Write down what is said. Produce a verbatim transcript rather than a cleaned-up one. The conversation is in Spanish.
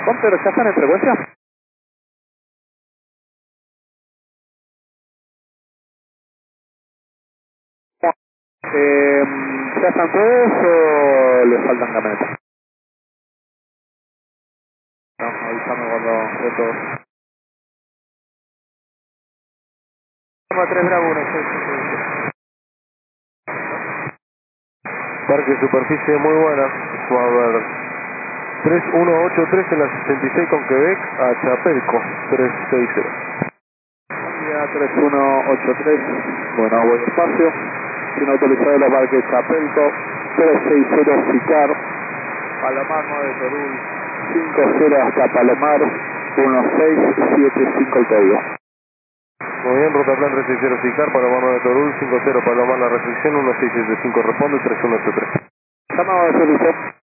Contero, ¿ya están en frecuencia? Eh, ¿Ya están todos o les faltan camionetas? No, avísame cuando esté todos. tres Bravo uno seis. Parque superficie muy buena. Va a haber tres uno ocho tres en la sesenta y seis con Quebec a Chapelco trescientos sesenta. Buen día, tres uno ocho tres. Bueno, buen espacio. Sin autorizado la parque Chapelco. trescientos sesenta Sicar. Palomar nueve Torul. cinco cero hasta Palomar. uno seis siete cinco el código. Muy bien, ruta plan trescientos sesenta Sicar, Palomar nueve Torul, cinco cero Palomar la restricción, uno seis siete cinco responde, tres uno ocho tres. Llamado de servicio.